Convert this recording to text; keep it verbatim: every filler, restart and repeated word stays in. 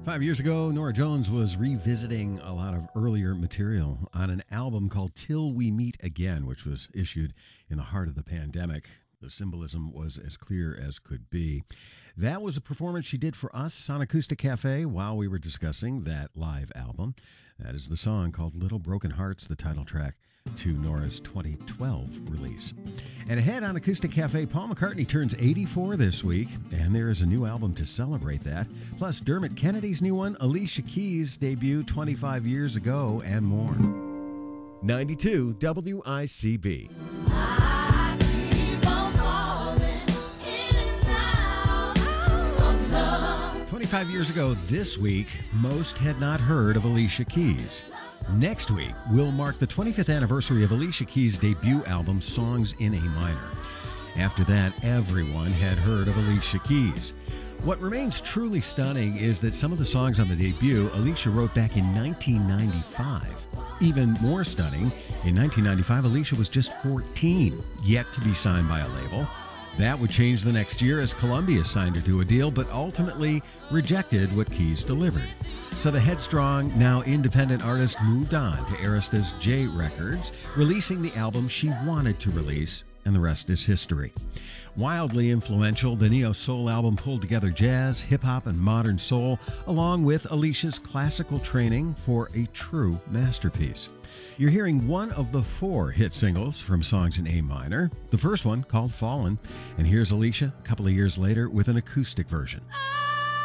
Five years ago, Norah Jones was revisiting a lot of earlier material on an album called Till We Meet Again, which was issued in the heart of the pandemic. The symbolism was as clear as could be. That was a performance she did for us on Acoustic Cafe while we were discussing that live album. That is the song called Little Broken Hearts, the title track to Norah's twenty twelve release. And ahead on Acoustic Cafe, Paul McCartney turns eighty-four this week, and there is a new album to celebrate that. Plus, Dermot Kennedy's new one, Alicia Keys' debut twenty-five years ago, and more. ninety-two W I C B. twenty-five years ago this week, most had not heard of Alicia Keys. Next week will mark the twenty-fifth anniversary of Alicia Keys' debut album, Songs in A Minor. After that, everyone had heard of Alicia Keys. What remains truly stunning is that some of the songs on the debut Alicia wrote back in nineteen ninety-five. Even more stunning, in nineteen ninety-five, Alicia was just fourteen, yet to be signed by a label. That would change the next year as Columbia signed her to a deal, but ultimately rejected what Keys delivered. So the headstrong, now independent artist moved on to Arista's J Records, releasing the album she wanted to release, and the rest is history. Wildly influential, the neo-soul album pulled together jazz, hip-hop, and modern soul, along with Alicia's classical training for a true masterpiece. You're hearing one of the four hit singles from Songs in A Minor, the first one called Fallen, and here's Alicia a couple of years later with an acoustic version. Ah!